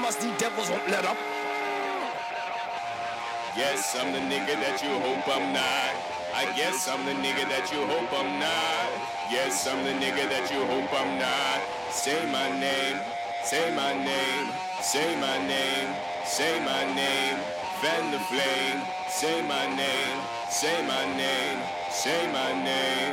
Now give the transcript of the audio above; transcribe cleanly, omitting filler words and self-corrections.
as the devils won't let up. Yes, I'm the nigga that you hope I'm not. I guess I'm the nigga that you hope I'm not. Yes, I'm the nigga that you hope I'm not. Say my name, say my name, say my name, say my name. Fan the flame, say my name, say my name, say my name.